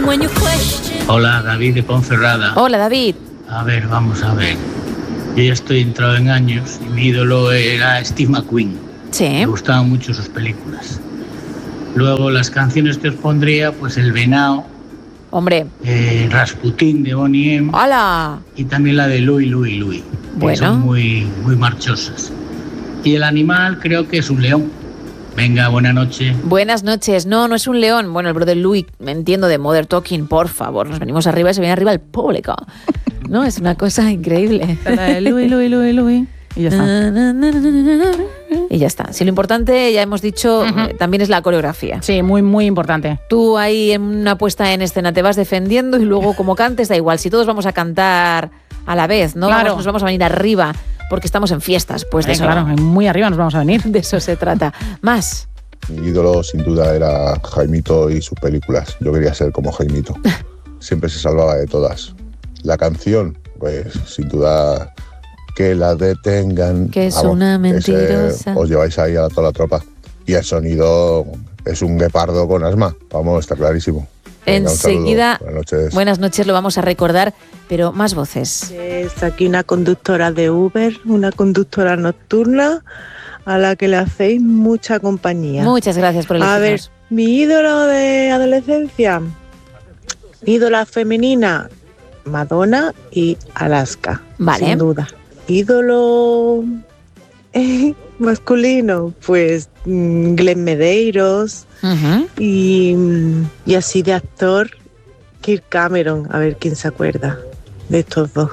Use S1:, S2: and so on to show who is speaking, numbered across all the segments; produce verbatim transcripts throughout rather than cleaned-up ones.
S1: Hola, David de Ponferrada.
S2: Hola, David.
S1: A ver, vamos a ver. Yo ya estoy entrado en años y mi ídolo era Steve McQueen.
S2: Sí.
S1: Me gustaban mucho sus películas. Luego las canciones que os pondría, pues El Venao.
S2: Hombre.
S1: Eh, Rasputín de Boney M.
S2: ¡Hala!
S1: Y también la de Louis, Louis, Louis.
S2: Bueno.
S1: Que son muy, muy marchosas. Y el animal creo que es un león. Venga, buena noche.
S2: Buenas noches. No, no es un león. Bueno, el brother Louis, me entiendo de Modern Talking, por favor. Nos venimos arriba y se viene arriba el público. No, es una cosa increíble.
S3: Louis, Louis, Louis, Louis. Y ya está.
S2: Y ya está. Si lo importante, ya hemos dicho,
S3: Uh-huh.
S2: también es la coreografía.
S3: Sí, muy, muy importante.
S2: Tú ahí en una puesta en escena te vas defendiendo y luego como cantes da igual. Si todos vamos a cantar a la vez, ¿no?
S3: Claro.
S2: Vamos, nos vamos a venir arriba porque estamos en fiestas. Pues de
S3: Eh,
S2: eso,
S3: claro, muy arriba nos vamos a venir.
S2: de eso se trata. Más.
S4: Mi ídolo sin duda era Jaimito y sus películas. Yo quería ser como Jaimito. Siempre se salvaba de todas. La canción, pues sin duda que la detengan.
S2: Que es
S4: Vamos,
S2: una
S4: ese,
S2: mentirosa.
S4: os lleváis ahí a toda la tropa. Y el sonido es un guepardo con asma. Vamos, está clarísimo. Venga, un
S2: Enseguida,
S4: saludo. Buenas noches.
S2: buenas noches, lo vamos a recordar, pero más voces.
S5: Es aquí una conductora de Uber, una conductora nocturna a la que le hacéis mucha compañía.
S2: Muchas gracias por
S5: A ver,
S2: elegirnos.
S5: mi ídolo de adolescencia, ídola femenina, Madonna y Alaska,
S2: Vale.
S5: sin duda. Ídolo eh, masculino, pues mm, Glenn Medeiros
S2: Uh-huh.
S5: y, mm, y así de actor, Kirk Cameron, a ver quién se acuerda de estos dos.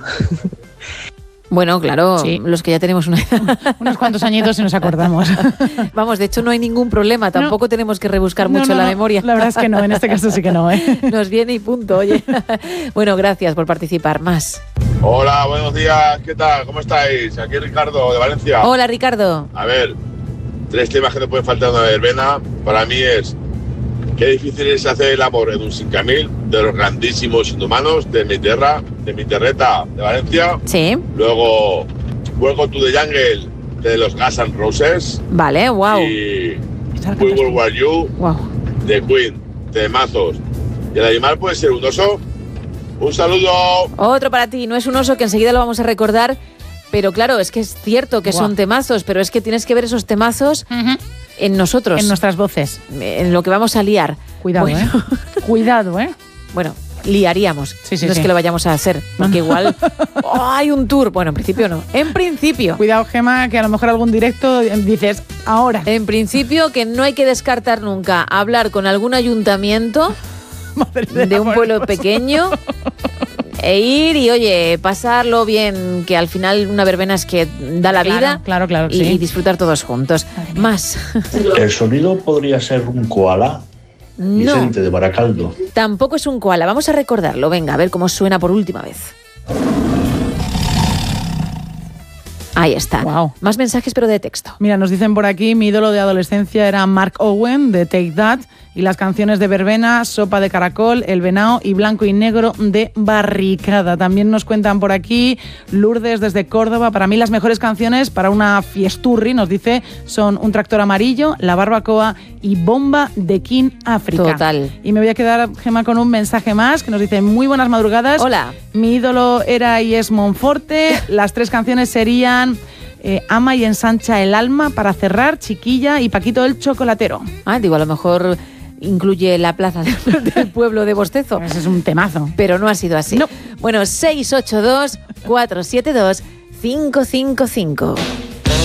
S2: Bueno, claro,
S3: Sí.
S2: los que ya tenemos una edad.
S3: Unos cuantos añitos y nos acordamos.
S2: Vamos, de hecho no hay ningún problema, tampoco tenemos que rebuscar
S3: No,
S2: mucho
S3: no,
S2: la
S3: no,
S2: memoria.
S3: La verdad es que no, en este caso sí que no, ¿eh?
S2: Nos viene y punto, oye. Bueno, gracias por participar. Más.
S6: Hola, buenos días, ¿qué tal? ¿Cómo estáis? Aquí Ricardo, de Valencia.
S2: Hola, Ricardo.
S6: A ver, tres temas que no pueden faltar en una verbena. Para mí es qué difícil es hacer el amor en un cinco mil de los grandísimos inhumanos de mi tierra, de mi terreta de Valencia.
S2: Sí,
S6: Luego, Welcome to the Jungle de los Guns N' Roses.
S2: vale, wow.
S6: Y We Will War You
S2: Wow.
S6: de Queen, de Mazos. Y el animal puede ser un oso. Un saludo.
S2: Otro para ti, no es un oso que enseguida lo vamos a recordar, pero claro, es que es cierto que
S3: Guau.
S2: son temazos, pero es que tienes que ver esos temazos
S3: Uh-huh.
S2: en nosotros,
S3: En nuestras voces.
S2: en lo que vamos a liar.
S3: Cuidado,
S2: Bueno.
S3: ¿eh? Cuidado, ¿eh?
S2: Bueno, liaríamos.
S3: Sí, sí,
S2: no es
S3: sí.
S2: que lo vayamos a hacer, porque igual oh, hay un tour. Bueno, en principio no. En principio.
S3: Cuidado, Gema, que a lo mejor algún directo dices, ahora.
S2: En principio que no hay que descartar nunca hablar con algún ayuntamiento
S3: Madre
S2: de un
S3: amor
S2: pueblo
S3: hermoso.
S2: pequeño e ir y, oye, pasarlo bien, que al final una verbena es que da la
S3: Claro,
S2: vida
S3: claro, claro,
S2: y,
S3: sí.
S2: y disfrutar todos juntos. Más.
S7: El sonido podría ser un koala.
S2: No,
S7: Vicente de Baracaldo.
S2: tampoco es un koala. Vamos a recordarlo. Venga, a ver cómo suena por última vez. Ahí está.
S3: Guau.
S2: Más mensajes, pero de texto.
S3: Mira, nos dicen por aquí, mi ídolo de adolescencia era Mark Owen, de Take That, y las canciones de Verbena, Sopa de Caracol, El Venao y Blanco y Negro de Barricada. También nos cuentan por aquí, Lourdes desde Córdoba, para mí las mejores canciones para una fiesturri, nos dice, son Un tractor amarillo, La barbacoa y Bomba de King África.
S2: Total.
S3: Y me voy a quedar, Gemma, con un mensaje más que nos dice, muy buenas madrugadas.
S2: Hola.
S3: Mi ídolo era y es Monforte, las tres canciones serían... Eh, Ama y ensancha el alma, para cerrar, Chiquilla y Paquito el chocolatero.
S2: Ah, digo, a lo mejor incluye la plaza del, del pueblo de Bostezo.
S3: Ese es un temazo.
S2: Pero no ha sido así.
S3: No.
S2: Bueno, seis ocho dos, cuatro siete dos, cinco cinco cinco.